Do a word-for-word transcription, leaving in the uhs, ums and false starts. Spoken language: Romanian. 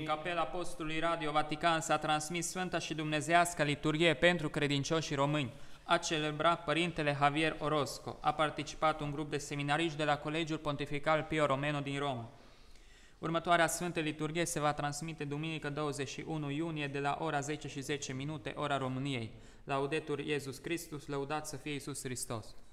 capela Apostolului Radio Vatican s-a transmis Sfânta și Dumnezeiască liturghie pentru credincioșii români. A celebrat Părintele Javier Orozco. A participat un grup de seminariști de la Colegiul Pontifical Pio Romano din Roma. Următoarea Sfântă Liturghie se va transmite duminică douăzeci și unu iunie de la ora zece și zece minute, ora României. Laudetur Iesus Christus, lăudat să fie Iisus Hristos!